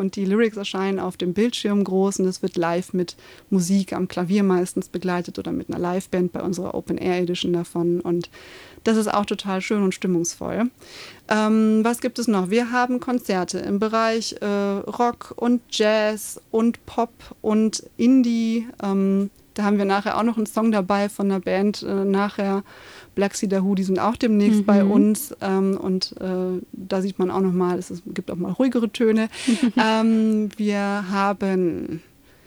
und die Lyrics erscheinen auf dem Bildschirm groß und es wird live mit Musik am Klavier meistens begleitet oder mit einer Liveband bei unserer Open-Air-Edition davon und das ist auch total schön und stimmungsvoll. Was gibt es noch? Wir haben Konzerte im Bereich Rock und Jazz und Pop und Indie. Da haben wir nachher auch noch einen Song dabei von einer Band nachher, Black Cedar Who, die sind auch demnächst bei uns. Da sieht man auch noch mal, es gibt auch mal ruhigere Töne. Wir haben...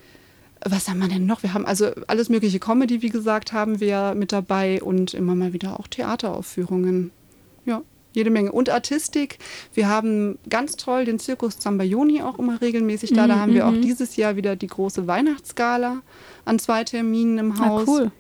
Was haben wir denn noch? Wir haben also alles mögliche Comedy, wie gesagt, haben wir mit dabei und immer mal wieder auch Theateraufführungen. Ja, jede Menge. Und Artistik. Wir haben ganz toll den Circus Zambayoni auch immer regelmäßig da. Da haben wir auch dieses Jahr wieder die große Weihnachtsgala an 2 Terminen im Haus. Cool.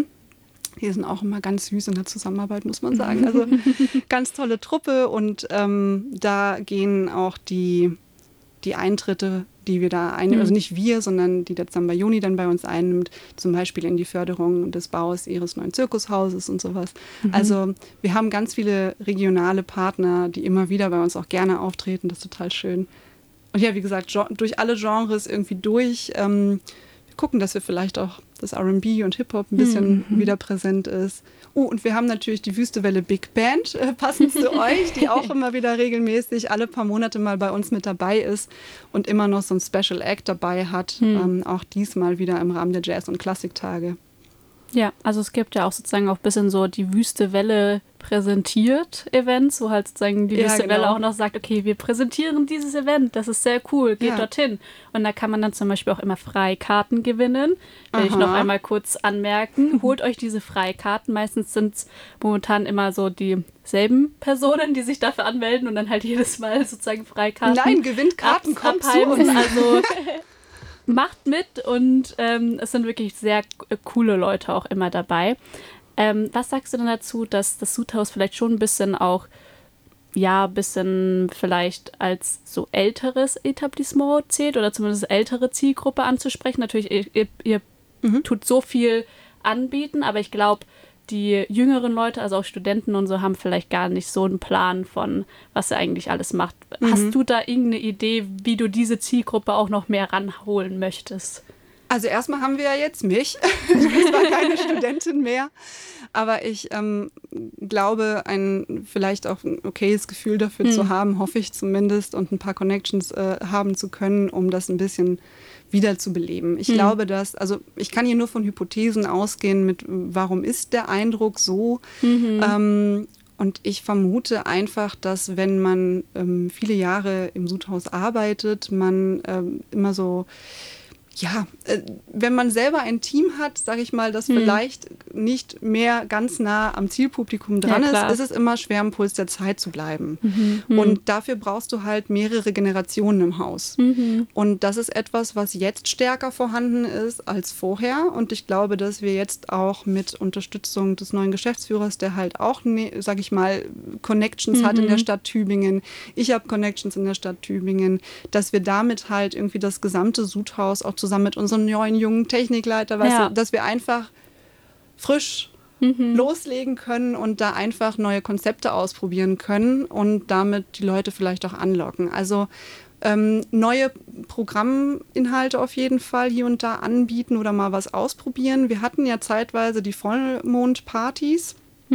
Die sind auch immer ganz süß in der Zusammenarbeit, muss man sagen. Also ganz tolle Truppe und da gehen auch die Eintritte, die wir da einnehmen, also nicht wir, sondern die der Zambayoni dann bei uns einnimmt, zum Beispiel in die Förderung des Baus ihres neuen Zirkushauses und sowas. Also wir haben ganz viele regionale Partner, die immer wieder bei uns auch gerne auftreten, das ist total schön. Und ja, wie gesagt, durch alle Genres irgendwie durch. Wir gucken, dass wir vielleicht auch das R&B und Hip-Hop ein bisschen wieder präsent ist. Und wir haben natürlich die Wüstewelle Big Band, passend zu euch, die auch immer wieder regelmäßig alle paar Monate mal bei uns mit dabei ist und immer noch so ein Special Act dabei hat, auch diesmal wieder im Rahmen der Jazz- und Klassiktage. Ja, also es gibt ja auch sozusagen auch ein bisschen so die Wüstewelle präsentiert Events, wo halt sozusagen die Wüstewelle auch noch sagt, okay, wir präsentieren dieses Event, das ist sehr cool, geht dorthin. Und da kann man dann zum Beispiel auch immer Freikarten gewinnen. Will ich noch einmal kurz anmerken, holt euch diese Freikarten. Meistens sind es momentan immer so dieselben Personen, die sich dafür anmelden und dann halt jedes Mal sozusagen Freikarten. Nein, gewinnt Karten, kommt zu uns. Also macht mit und es sind wirklich sehr coole Leute auch immer dabei. Was sagst du denn dazu, dass das Sudhaus vielleicht schon ein bisschen auch, ein bisschen vielleicht als so älteres Etablissement zählt oder zumindest ältere Zielgruppe anzusprechen? Natürlich, ihr tut so viel anbieten, aber ich glaube, die jüngeren Leute, also auch Studenten und so, haben vielleicht gar nicht so einen Plan von, was er eigentlich alles macht. Hast du da irgendeine Idee, wie du diese Zielgruppe auch noch mehr ranholen möchtest? Also erstmal haben wir ja jetzt mich. Ich bin zwar keine Studentin mehr, aber ich glaube, ein vielleicht auch ein okayes Gefühl dafür zu haben, hoffe ich zumindest, und ein paar Connections haben zu können, um das ein bisschen wieder zu beleben. Ich glaube, dass, also ich kann hier nur von Hypothesen ausgehen mit, warum ist der Eindruck so? Und ich vermute einfach, dass wenn man viele Jahre im Sudhaus arbeitet, man immer so, wenn man selber ein Team hat, sage ich mal, das vielleicht nicht mehr ganz nah am Zielpublikum dran ist es immer schwer, am Puls der Zeit zu bleiben. Und dafür brauchst du halt mehrere Generationen im Haus. Und das ist etwas, was jetzt stärker vorhanden ist als vorher. Und ich glaube, dass wir jetzt auch mit Unterstützung des neuen Geschäftsführers, der halt auch, sage ich mal, Connections hat in der Stadt Tübingen, ich habe Connections in der Stadt Tübingen, dass wir damit halt irgendwie das gesamte Sudhaus auch zusammen mit unserem neuen jungen Technikleiter, weißt du, dass wir einfach frisch loslegen können und da einfach neue Konzepte ausprobieren können und damit die Leute vielleicht auch anlocken. Also neue Programminhalte auf jeden Fall hier und da anbieten oder mal was ausprobieren. Wir hatten ja zeitweise die Vollmondpartys.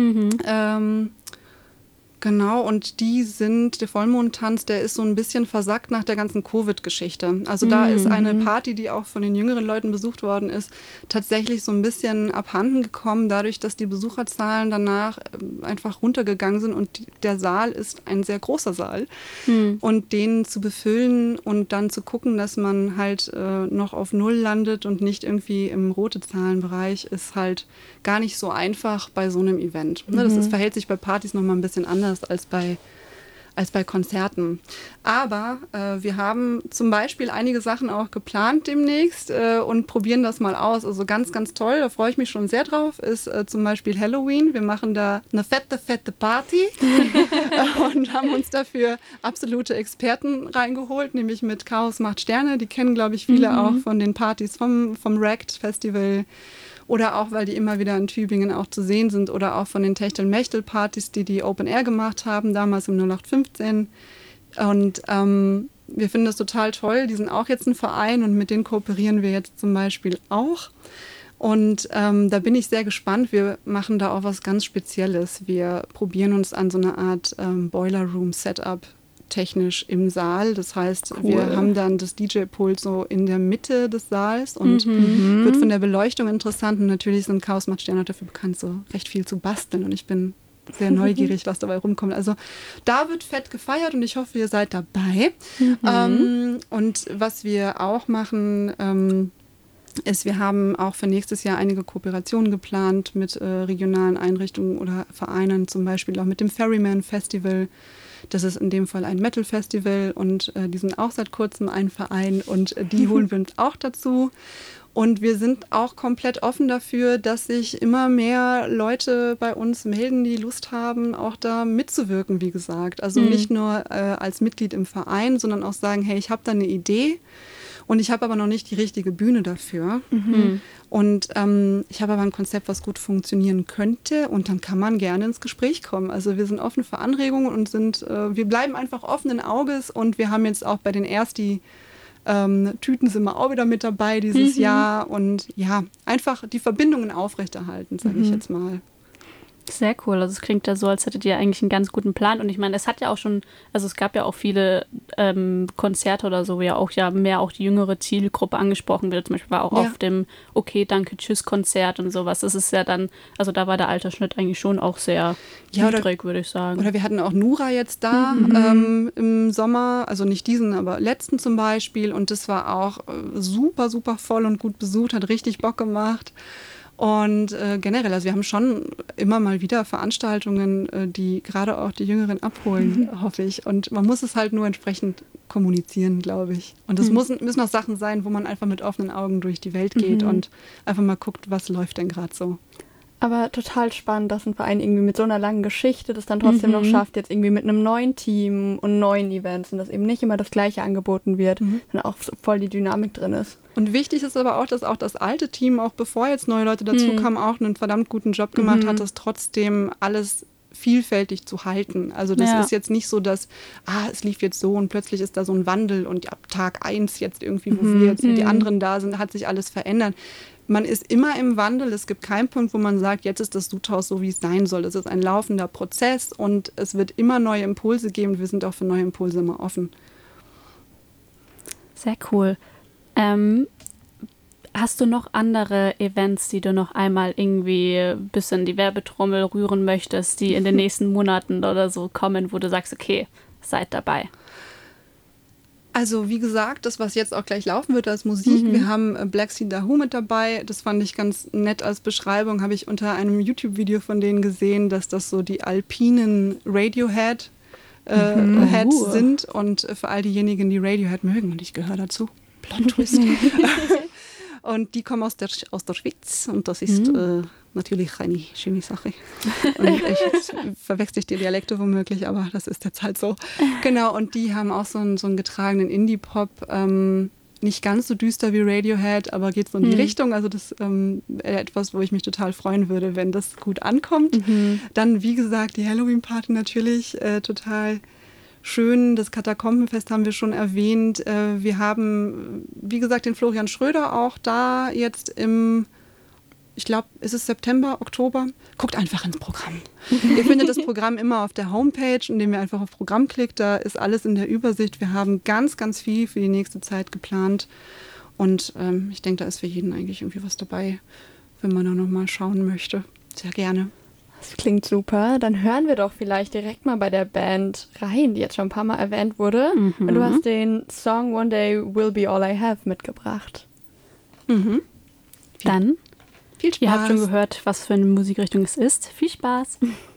Genau, und der Vollmondtanz, der ist so ein bisschen versackt nach der ganzen Covid-Geschichte. Also da ist eine Party, die auch von den jüngeren Leuten besucht worden ist, tatsächlich so ein bisschen abhanden gekommen, dadurch, dass die Besucherzahlen danach einfach runtergegangen sind und der Saal ist ein sehr großer Saal. Und den zu befüllen und dann zu gucken, dass man halt noch auf Null landet und nicht irgendwie im rote Zahlenbereich, ist halt gar nicht so einfach bei so einem Event. Das verhält sich bei Partys nochmal ein bisschen anders als bei Konzerten. Aber wir haben zum Beispiel einige Sachen auch geplant demnächst und probieren das mal aus. Also ganz, ganz toll, da freue ich mich schon sehr drauf, ist zum Beispiel Halloween. Wir machen da eine fette Party und haben uns dafür absolute Experten reingeholt, nämlich mit Chaos macht Sterne. Die kennen, glaube ich, viele auch von den Partys vom Racked Festival. Oder auch, weil die immer wieder in Tübingen auch zu sehen sind. Oder auch von den Techtel-Mechtel-Partys, die Open Air gemacht haben, damals im 0815. Und wir finden das total toll. Die sind auch jetzt ein Verein und mit denen kooperieren wir jetzt zum Beispiel auch. Und da bin ich sehr gespannt. Wir machen da auch was ganz Spezielles. Wir probieren uns an so eine Art Boiler Room Setup technisch im Saal. Das heißt, wir haben dann das DJ-Pult so in der Mitte des Saals und wird von der Beleuchtung interessant. Und natürlich sind Chaos Macht Stern dafür bekannt, so recht viel zu basteln. Und ich bin sehr neugierig, was dabei rumkommt. Also da wird fett gefeiert und ich hoffe, ihr seid dabei. Und was wir auch machen, ist, wir haben auch für nächstes Jahr einige Kooperationen geplant mit regionalen Einrichtungen oder Vereinen, zum Beispiel auch mit dem Ferryman Festival. Das ist in dem Fall ein Metal-Festival und die sind auch seit kurzem ein Verein und die holen wir uns auch dazu. Und wir sind auch komplett offen dafür, dass sich immer mehr Leute bei uns melden, die Lust haben, auch da mitzuwirken, wie gesagt. Also nicht nur als Mitglied im Verein, sondern auch sagen, hey, ich habe da eine Idee. Und ich habe aber noch nicht die richtige Bühne dafür. Und ich habe aber ein Konzept, was gut funktionieren könnte. Und dann kann man gerne ins Gespräch kommen. Also wir sind offen für Anregungen und wir bleiben einfach offenen Auges. Und wir haben jetzt auch bei den Tüten sind wir auch wieder mit dabei dieses Jahr. Und ja, einfach die Verbindungen aufrechterhalten, sage ich jetzt mal. Sehr cool. Also es klingt ja so, als hättet ihr eigentlich einen ganz guten Plan. Und ich meine, es gab ja auch viele Konzerte oder so, wo ja auch mehr auch die jüngere Zielgruppe angesprochen wird. Zum Beispiel war auch auf dem Okay, danke, tschüss Konzert und sowas. Das ist ja dann, also da war der Altersschnitt eigentlich schon auch sehr niedrig, würde ich sagen. Oder wir hatten auch Nura jetzt da im Sommer, also nicht diesen, aber letzten zum Beispiel. Und das war auch super, super voll und gut besucht, hat richtig Bock gemacht. Und generell, also wir haben schon immer mal wieder Veranstaltungen, die gerade auch die Jüngeren abholen, hoffe ich. Und man muss es halt nur entsprechend kommunizieren, glaube ich. Und es müssen auch Sachen sein, wo man einfach mit offenen Augen durch die Welt geht und einfach mal guckt, was läuft denn gerade so. Aber total spannend, dass ein Verein irgendwie mit so einer langen Geschichte das dann trotzdem noch schafft, jetzt irgendwie mit einem neuen Team und neuen Events und dass eben nicht immer das Gleiche angeboten wird, sondern auch voll die Dynamik drin ist. Und wichtig ist aber auch, dass auch das alte Team, auch bevor jetzt neue Leute dazu kamen, auch einen verdammt guten Job gemacht hat, das trotzdem alles vielfältig zu halten. Also das ist jetzt nicht so, dass es lief jetzt so und plötzlich ist da so ein Wandel und ab Tag 1 jetzt irgendwie, wo wir jetzt die anderen da sind, hat sich alles verändert. Man ist immer im Wandel. Es gibt keinen Punkt, wo man sagt, jetzt ist das Sudhaus so, wie es sein soll. Es ist ein laufender Prozess und es wird immer neue Impulse geben. Wir sind auch für neue Impulse immer offen. Sehr cool. Hast du noch andere Events, die du noch einmal irgendwie ein bisschen die Werbetrommel rühren möchtest, die in den nächsten Monaten oder so kommen, wo du sagst, okay, seid dabei? Also wie gesagt, das, was jetzt auch gleich laufen wird als Musik, wir haben Black Sea Dahoo mit dabei. Das fand ich ganz nett als Beschreibung, habe ich unter einem YouTube-Video von denen gesehen, dass das so die alpinen Radiohead sind. Und für all diejenigen, die Radiohead mögen, und ich gehöre dazu, Plot-Twist. Und die kommen aus der Schweiz und das ist natürlich eine schöne Sache. Und ich verwechsel die Dialekte womöglich, aber das ist jetzt halt so. Genau, und die haben auch so einen getragenen Indie-Pop, nicht ganz so düster wie Radiohead, aber geht so in die Richtung. Also das wäre etwas, wo ich mich total freuen würde, wenn das gut ankommt. Dann, wie gesagt, die Halloween-Party natürlich total schön. Das Katakombenfest haben wir schon erwähnt. Wir haben, wie gesagt, den Florian Schröder auch da jetzt ich glaube, ist es September, Oktober? Guckt einfach ins Programm. Ihr findet das Programm immer auf der Homepage, indem ihr einfach auf Programm klickt. Da ist alles in der Übersicht. Wir haben ganz, ganz viel für die nächste Zeit geplant. Und ich denke, da ist für jeden eigentlich irgendwie was dabei, wenn man da nochmal schauen möchte. Sehr gerne. Das klingt super. Dann hören wir doch vielleicht direkt mal bei der Band rein, die jetzt schon ein paar Mal erwähnt wurde. Und du hast den Song One Day Will Be All I Have mitgebracht. Dann viel Spaß. Ihr habt schon gehört, was für eine Musikrichtung es ist. Viel Spaß.